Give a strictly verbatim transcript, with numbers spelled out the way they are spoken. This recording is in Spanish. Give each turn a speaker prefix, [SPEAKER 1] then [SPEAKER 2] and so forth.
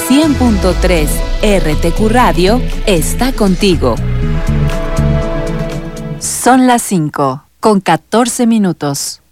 [SPEAKER 1] cien punto tres R T Q Radio está contigo. Son las cinco, con catorce minutos.